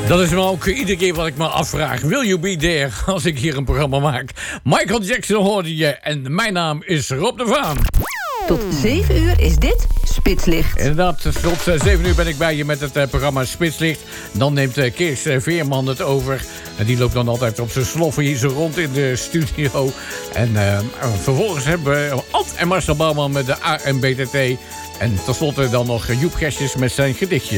Dat is me ook iedere keer wat ik me afvraag. Will you be there als ik hier een programma maak? Michael Jackson hoorde je en mijn naam is Rob de Vaan. Tot 7 uur is dit Spitslicht. Inderdaad, tot 7 uur ben ik bij je met het programma Spitslicht. Dan neemt Kees Veerman het over. En die loopt dan altijd op zijn sloffen hier zo rond in de studio. En vervolgens hebben we Ad en Marcel Bouwman met de ANBTT. En tenslotte dan nog Joep Gestjes met zijn gedichtje.